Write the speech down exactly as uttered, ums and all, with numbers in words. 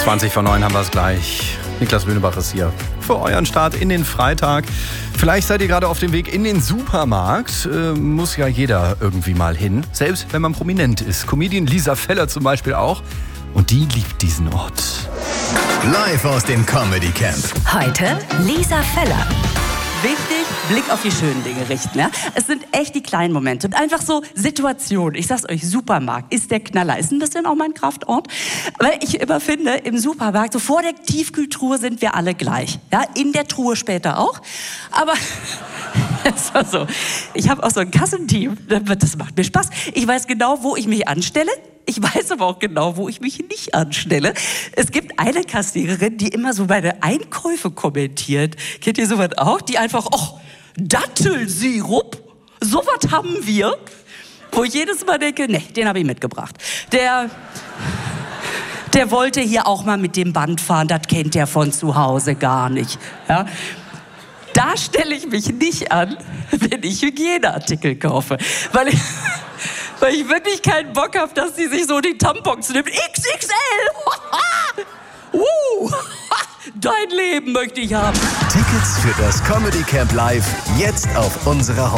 zwanzig vor neun haben wir es gleich. Niklas Böhnebach ist hier für euren Start in den Freitag. Vielleicht seid ihr gerade auf dem Weg in den Supermarkt. Äh, muss ja jeder irgendwie mal hin. Selbst wenn man prominent ist. Comedian Lisa Feller zum Beispiel auch. Und die liebt diesen Ort. Live aus dem Comedy Camp. Heute Lisa Feller. Wichtig, Blick auf die schönen Dinge richten. Ja? Es sind echt die kleinen Momente und einfach so Situationen. Ich sag's euch, Supermarkt ist der Knaller. Ist ein bisschen auch mein Kraftort. Weil ich immer finde, im Supermarkt, so vor der Tiefkühltruhe sind wir alle gleich. Ja? In der Truhe später auch. Aber es war so. Ich habe auch so ein Kassenteam. Das macht mir Spaß. Ich weiß genau, wo ich mich anstelle. Ich weiß aber auch genau, wo ich mich nicht anstelle. Es gibt eine Kassiererin, die immer so meine Einkäufe kommentiert. Kennt ihr sowas auch? Die einfach, oh, Dattelsirup, sowas haben wir. Wo ich jedes Mal denke, nee, den habe ich mitgebracht. Der, der wollte hier auch mal mit dem Band fahren, das kennt der von zu Hause gar nicht. Ja? Da stelle ich mich nicht an, wenn ich Hygieneartikel kaufe. Weil ich... Weil ich wirklich keinen Bock habe, dass sie sich so die Tampons nimmt. X X L! uh, dein Leben möchte ich haben. Tickets für das Comedy Camp Live jetzt auf unserer Homepage.